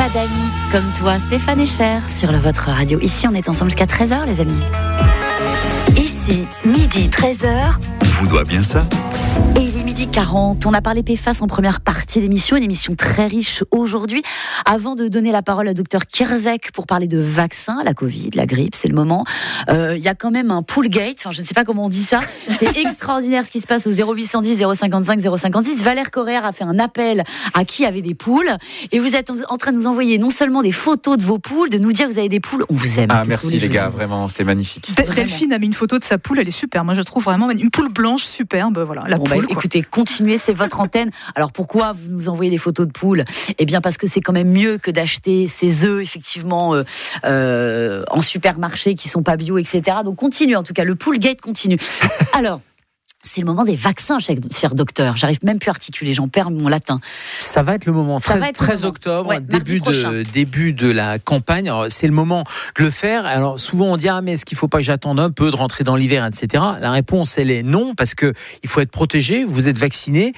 d'amis comme toi, Stéphane Echer, sur votre radio. Ici, on est ensemble jusqu'à 13h, les amis. Ici, midi 13h. On vous doit bien ça. Et il est midi 40. On a parlé PFAS en première partie d'émission, une émission très riche aujourd'hui. Avant de donner la parole à Dr Kierzek pour parler de vaccins, la Covid, la grippe, c'est le moment. Il y a quand même un poolgate, enfin je ne sais pas comment on dit ça. C'est extraordinaire ce qui se passe au 0810 055 056. Valère Correa a fait un appel à qui avait des poules. Et vous êtes en train de nous envoyer non seulement des photos de vos poules, de nous dire que vous avez des poules. On vous aime. Ah, merci les gars, vraiment, c'est magnifique. Delphine a mis une photo de sa poule, elle est super. Moi je trouve vraiment une poule blanche superbe. Voilà, la poule. Écoutez, continuez, c'est votre antenne. Alors pourquoi vous nous envoyez des photos de poules ? Eh bien parce que c'est quand même mieux que d'acheter ces œufs effectivement en supermarché qui sont pas bio, etc. Donc continue, en tout cas le poolgate continue. Alors. C'est le moment des vaccins, cher docteur. J'arrive même plus à articuler, j'en perds mon latin. Ça va être le moment. 13 octobre, ouais, début de la campagne. Alors, c'est le moment de le faire. Alors souvent on dit mais est-ce qu'il faut pas que j'attende un peu de rentrer dans l'hiver, etc. La réponse elle est non, parce que il faut être protégé. Vous êtes vacciné.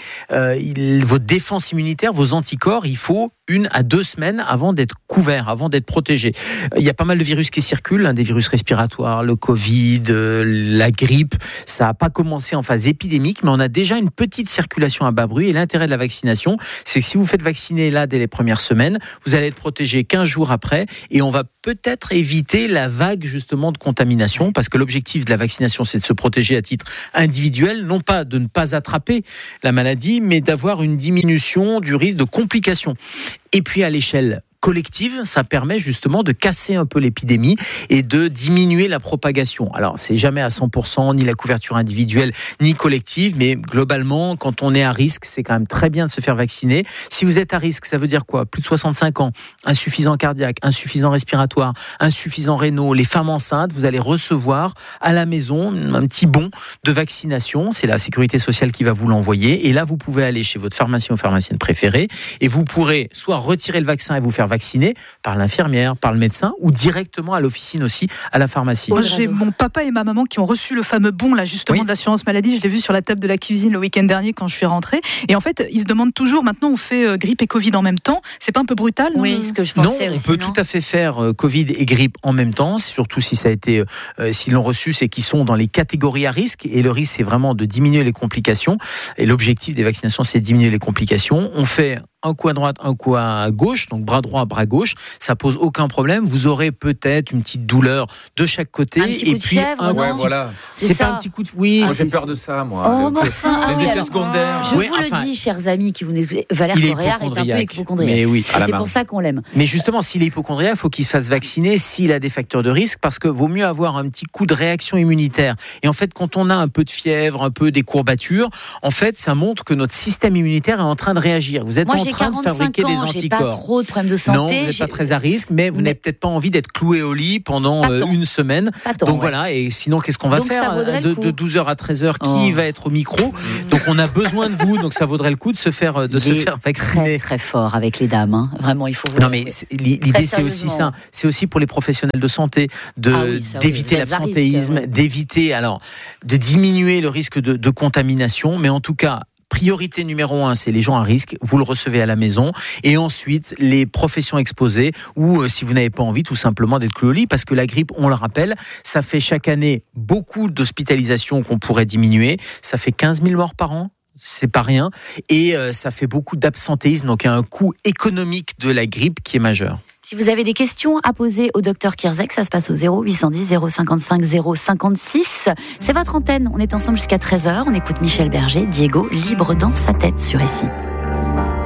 Votre défense immunitaire, vos anticorps, il faut 1 à 2 semaines avant d'être couvert, avant d'être protégé. Il y a pas mal de virus qui circulent, des virus respiratoires, le Covid, la grippe. Ça n'a pas commencé en phase épidémique, mais on a déjà une petite circulation à bas bruit. Et l'intérêt de la vaccination, c'est que si vous faites vacciner là dès les premières semaines, vous allez être protégé 15 jours après, et on va peut-être éviter la vague justement de contamination, parce que l'objectif de la vaccination, c'est de se protéger à titre individuel, non pas de ne pas attraper la maladie, mais d'avoir une diminution du risque de complications. Et puis à l'échelle collective, ça permet justement de casser un peu l'épidémie et de diminuer la propagation. Alors, c'est jamais à 100%, ni la couverture individuelle, ni collective, mais globalement, quand on est à risque, c'est quand même très bien de se faire vacciner. Si vous êtes à risque, ça veut dire quoi ? Plus de 65 ans, insuffisant cardiaque, insuffisant respiratoire, insuffisant rénal, les femmes enceintes, vous allez recevoir à la maison un petit bon de vaccination. C'est la sécurité sociale qui va vous l'envoyer. Et là, vous pouvez aller chez votre pharmacien ou pharmacienne préférée et vous pourrez soit retirer le vaccin et vous faire vacciner par l'infirmière, par le médecin ou directement à l'officine aussi, à la pharmacie. Moi, j'ai mon papa et ma maman qui ont reçu le fameux bon là justement de l'assurance maladie. Je l'ai vu sur la table de la cuisine le week-end dernier quand je suis rentrée. Et en fait, ils se demandent toujours, maintenant on fait grippe et Covid en même temps. C'est pas un peu brutal ? Oui, ce que je pensais non, aussi. On peut tout à fait faire Covid et grippe en même temps, surtout si ça a été, s'ils l'ont reçu, c'est qu'ils sont dans les catégories à risque. Et le risque, c'est vraiment de diminuer les complications. Et l'objectif des vaccinations, c'est de diminuer les complications. On fait un coup à droite, un coup à gauche, donc bras droit, bras gauche, ça pose aucun problème. Vous aurez peut-être une petite douleur de chaque côté, un petit coup de fièvre, ouais, voilà. C'est pas un petit coup de... Oui, j'ai peur de ça, moi. Les effets secondaires. Je vous le dis, chers amis qui vous n'écoutez, Valère Correa est un peu hypocondriaque. Mais oui, c'est pour ça qu'on l'aime. Mais justement, s'il est hypocondriaque, il faut qu'il se fasse vacciner s'il a des facteurs de risque, parce que vaut mieux avoir un petit coup de réaction immunitaire. Et en fait, quand on a un peu de fièvre, un peu des courbatures, en fait, ça montre que notre système immunitaire est en train de réagir. Vous êtes en train de fabriquer des anticorps. J'ai pas trop de problèmes de santé. Non, vous n'êtes pas très à risque, mais vous n'avez peut-être pas envie d'être cloué au lit pendant une semaine. Donc voilà, et sinon, qu'est-ce qu'on va faire de 12h à 13h, qui va être au micro? Donc on a besoin de vous, donc ça vaudrait le coup de se faire vacciner. Très très fort avec les dames, hein. Vraiment, il faut vous. Non mais l'idée c'est aussi ça, c'est aussi pour les professionnels de santé d'éviter l'absentéisme, d'éviter de diminuer le risque de contamination, mais en tout cas, priorité numéro 1, c'est les gens à risque, vous le recevez à la maison, et ensuite les professions exposées, ou si vous n'avez pas envie tout simplement d'être cloué au lit, parce que la grippe, on le rappelle, ça fait chaque année beaucoup d'hospitalisations qu'on pourrait diminuer, ça fait 15 000 morts par an. C'est pas rien, et ça fait beaucoup d'absentéisme, donc il y a un coût économique de la grippe qui est majeur. Si vous avez des questions à poser au docteur Kierzek, ça se passe au 0810 055 056. C'est votre antenne, on est ensemble jusqu'à 13h, on écoute Michel Berger, Diego, libre dans sa tête sur ici.